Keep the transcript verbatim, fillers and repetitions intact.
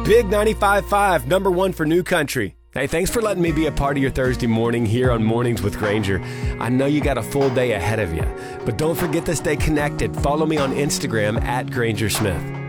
Big ninety-five point five, number one for New Country. Hey, thanks for letting me be a part of your Thursday morning here on Mornings with Granger. I know you got a full day ahead of you, but don't forget to stay connected. Follow me on Instagram at Granger Smith.